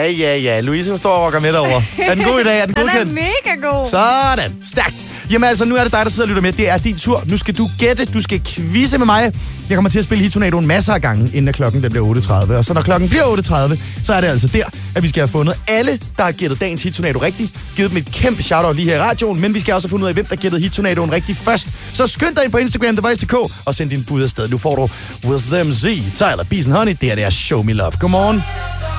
Ja. Louise står og rocker med derovre. Er den god i dag? Er den godkendt? Den er mega god. Sådan. Stærkt. Jamen altså, nu er det dig, der sidder og lytter med. Det er din tur. Nu skal du gætte. Du skal quizze med mig. Jeg kommer til at spille Hittornadoen masser af gange, inden klokken bliver 8.30. Og så når klokken bliver 8.30, så er det altså der, at vi skal have fundet alle, der har gættet dagens Hittornado rigtigt. Givet dem et kæmpe shout-out lige her i radioen. Men vi skal også have fundet ud af, hvem der gættede Hittornadoen rigtigt først. Så skynd dig ind på Instagram, TheVoice.dk, og send din bud afsted. Nu får du With Them Z, Tyler, Bees and Honey. Det er Show Me Love. Godmorgen.